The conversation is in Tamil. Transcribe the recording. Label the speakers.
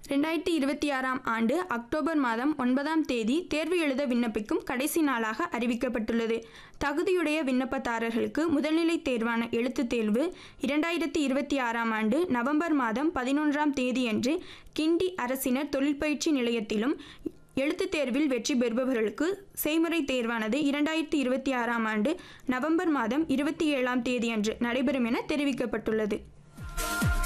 Speaker 1: 2026ஆம் ஆண்டு அக்டோபர் மாதம் 9ஆம் தேதி தேர்வு எழுத விண்ணப்பிக்கும் கடைசி நாளாக அறிவிக்கப்பட்டுள்ளது. தகுதியுடைய விண்ணப்பதாரர்களுக்கு முதல்நிலை தேர்வான எழுத்துத் தேர்வு 2026ஆம் ஆண்டு நவம்பர் மாதம் 11ஆம் தேதியன்று கிண்டி அரசினர் தொழிற்பயிற்சி நிலையத்திலும், எழுத்துத் தேர்வில் வெற்றி பெறுபவர்களுக்கு செய்முறை தேர்வானது 2026ஆம் ஆண்டு நவம்பர் மாதம் 27ஆம் தேதியன்று நடைபெறும் என தெரிவிக்கப்பட்டுள்ளது.